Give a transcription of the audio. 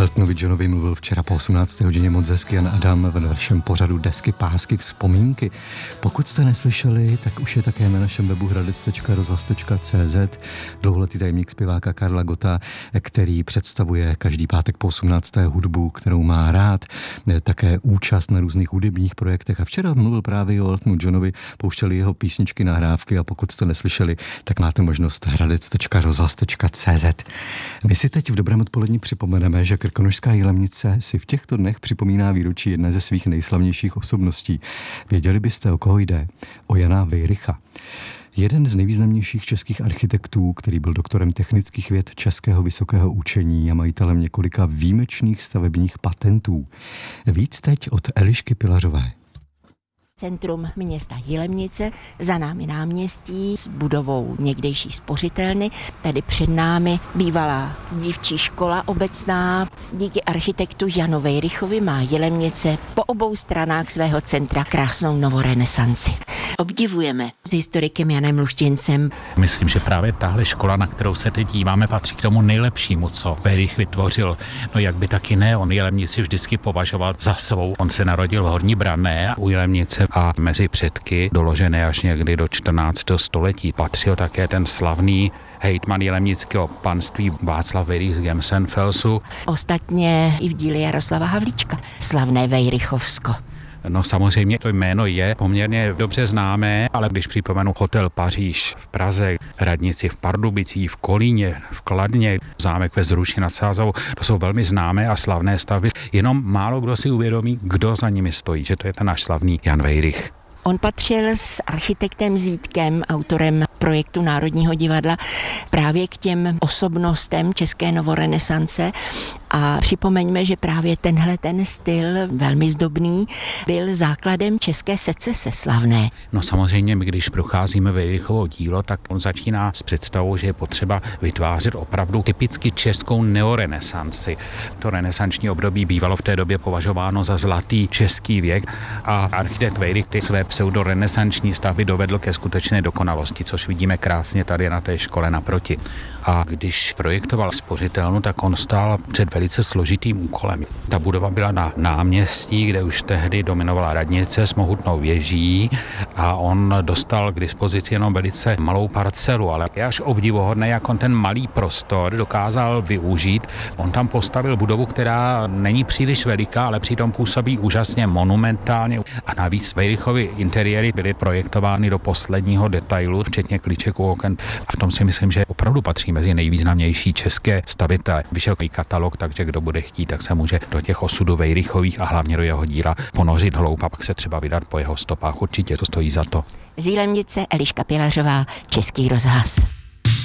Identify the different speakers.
Speaker 1: Eltonovi Johnovi mluvil včera po 18. hodině moc hezky Jan Adam v našem pořadu Desky, pásky, vzpomínky. Pokud jste neslyšeli, tak už je také na našem webu hradec.rozhlas.cz dlouholetý tajemník zpěváka Karla Gotta, který představuje každý pátek po 18. hudbu, kterou má rád, také účast na různých hudebních projektech. A včera mluvil právě o Eltonu Johnovi, pouštěli jeho písničky, nahrávky, a pokud jste neslyšeli, tak máte možnost hradec.rozhlas.cz. My si teď v dobrém odpolední připomeneme, že Krkonošská Jilemnice si v těchto dnech připomíná výročí jedné ze svých nejslavnějších osobností. Věděli byste, o koho jde? O Jana Wejricha. Jeden z nejvýznamnějších českých architektů, který byl doktorem technických věd Českého vysokého učení a majitelem několika výjimečných stavebních patentů. Víc teď od Elišky Pilařové.
Speaker 2: Centrum města Jilemnice, za námi náměstí s budovou někdejší spořitelny, tady před námi bývalá dívčí škola obecná. Díky architektu Janu Wejrichovi má Jilemnice po obou stranách svého centra krásnou novorenesanci. Obdivujeme s historikem Janem Luštěncem.
Speaker 3: Myslím, že právě tahle škola, na kterou se teď díváme, patří k tomu nejlepšímu, co Wejrich vytvořil. No jak by taky ne, on Jilemnici vždycky považoval za svou. On se narodil v Horní Branné u Jilemnice a mezi předky, doložené až někdy do 14. století, patřil také ten slavný hejtman jilemnického panství Václav Wejrich z Gemsenfelsu.
Speaker 2: Ostatně i v díle Jaroslava Havlíčka, slavné Wejrichovsko.
Speaker 3: No samozřejmě to jméno je poměrně dobře známé, ale když připomenu hotel Paříž v Praze, radnici v Pardubicích, v Kolíně, v Kladně, zámek ve Zruši nad Sázavou, to jsou velmi známé a slavné stavby. Jenom málo kdo si uvědomí, kdo za nimi stojí, že to je ten náš slavný Jan Wejrich.
Speaker 2: On patřil s architektem Zítkem, autorem projektu Národního divadla, právě k těm osobnostem české novorenesance. A připomeňme, že právě tenhle ten styl, velmi zdobný, byl základem české secese slavné.
Speaker 3: No samozřejmě, my když procházíme Wejrichovo dílo, tak on začíná s představou, že je potřeba vytvářet opravdu typicky českou neorenesanci. To renesanční období bývalo v té době považováno za zlatý český věk a architekt Wejrich ty své pseudorenesanční stavby dovedl ke skutečné dokonalosti, což vidíme krásně tady na té škole naproti. A když projektoval spořitelnu, tak on stál před velice složitým úkolem. Ta budova byla na náměstí, kde už tehdy dominovala radnice s mohutnou věží a on dostal k dispozici jenom velice malou parcelu, ale je až obdivuhodné, jak on ten malý prostor dokázal využít. On tam postavil budovu, která není příliš veliká, ale přitom působí úžasně monumentálně. A navíc Wejrichovy interiéry byly projektovány do posledního detailu, včetně klíčeků oken. A v tom si myslím, že opravdu patří mezi nejvýznamnější české stavitele. Vyšel katalog, takže kdo bude chtít, tak se může do těch osudů Wejrichových a hlavně do jeho díla ponořit hloub a pak se třeba vydat po jeho stopách. Určitě to stojí za to.
Speaker 2: Z Jilemnice Eliška Pilařová, Český rozhlas.